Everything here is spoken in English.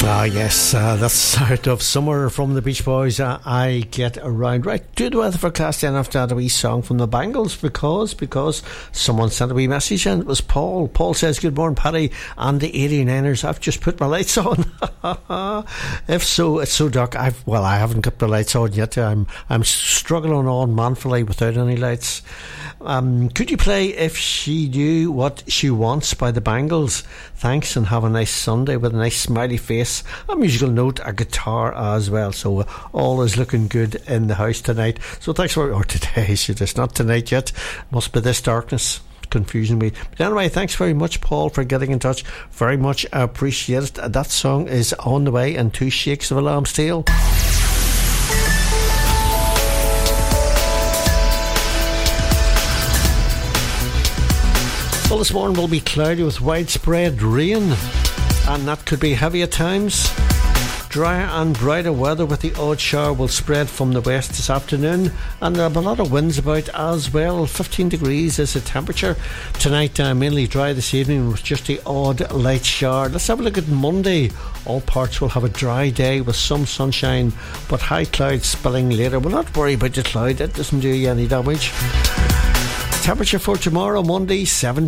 Yes, that's out of Summer from the Beach Boys. I Get Around. Right, do the weather forecast then after that, a wee song from the Bangles because someone sent a wee message and it was Paul. Paul says, good morning, Paddy and the 89ers. I've just put my lights on. If so, it's so dark. I haven't got the lights on yet. I'm struggling on manfully without any lights. Could you play If She Knew What She Wants by the Bangles? Thanks, and have a nice Sunday with a nice smiley face, a musical note, a guitar as well. So all is looking good in the house tonight. So thanks for, or today, it's not tonight yet. Must be this darkness confusing me. But anyway, thanks very much, Paul, for getting in touch. Very much appreciate it. That song is on the way in 2 shakes of a lamb's tail. Well, this morning will be cloudy with widespread rain, and that could be heavy at times. Drier and brighter weather with the odd shower will spread from the west this afternoon, and there'll be a lot of winds about as well. 15 degrees is the temperature. Tonight mainly dry this evening with just the odd light shower. Let's have a look at Monday. All parts will have a dry day with some sunshine, but high clouds spilling later. We'll not worry about the cloud, it doesn't do you any damage. Temperature for tomorrow, Monday, 7